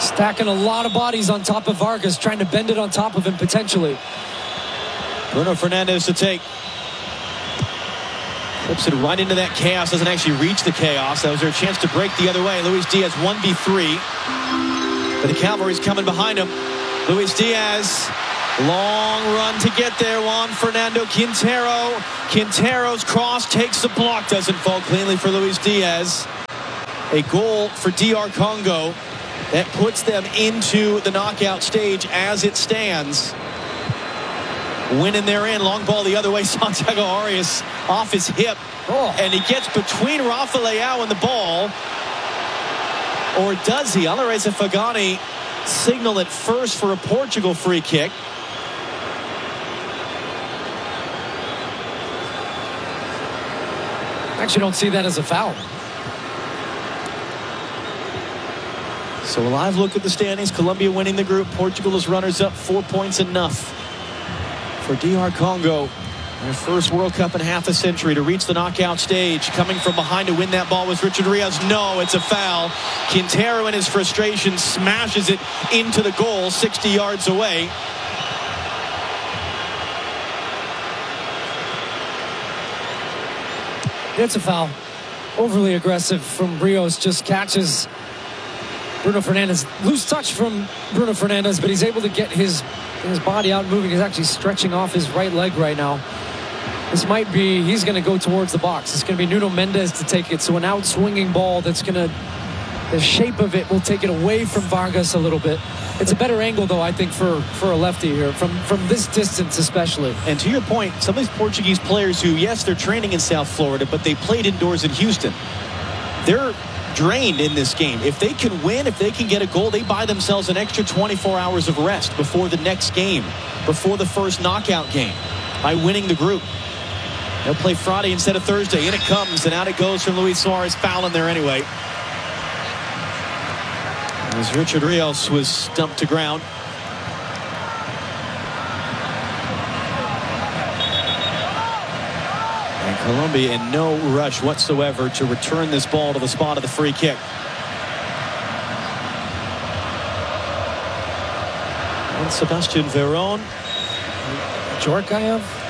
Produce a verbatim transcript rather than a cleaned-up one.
Stacking a lot of bodies on top of Vargas, trying to bend it on top of him potentially. Bruno Fernandes to take. Flips it right into that chaos. Doesn't actually reach the chaos. That was their chance to break the other way. Luis Diaz one v three. But the Cavalry's coming behind him. Luis Diaz. Long run to get there. Juan Fernando Quintero. Quintero's cross takes the block. Doesn't fall cleanly for Luis Diaz. A goal for D R Congo. That puts them into the knockout stage as it stands. Winning their in. Long ball the other way. Santiago Arias off his hip. Oh. And he gets between Rafa Leao and the ball. Or does he? Alireza Fagani signal at first for a Portugal free kick. I actually don't see that as a foul. So a live look at the standings. Colombia winning the group. Portugal is runners up. Four points enough for D R Congo. Their first World Cup in half a century to reach the knockout stage. Coming from behind to win that ball was Richard Rios. No, it's a foul. Quintero in his frustration smashes it into the goal sixty yards away. It's a foul. Overly aggressive from Rios. Just catches Bruno Fernandes. Loose touch from Bruno Fernandes, but he's able to get his his body out moving. He's actually stretching off his right leg right now. This might be, he's going to go towards the box. It's going to be Nuno Mendes to take it. So an out swinging ball that's going to, the shape of it will take it away from Vargas a little bit. It's a better angle, though, I think, for, for a lefty here, from, from this distance especially. And to your point, some of these Portuguese players who, yes, they're training in South Florida, but they played indoors in Houston. They're drained in this game. If they can win, if they can get a goal, they buy themselves an extra twenty-four hours of rest before the next game, before the first knockout game, by winning the group. They'll play Friday instead of Thursday. In it comes, and out it goes from Luis Suarez. Foul in there anyway. As Richard Rios was stumped to ground. And Colombia in no rush whatsoever to return this ball to the spot of the free kick. And Sebastian Veron. Djorkaeff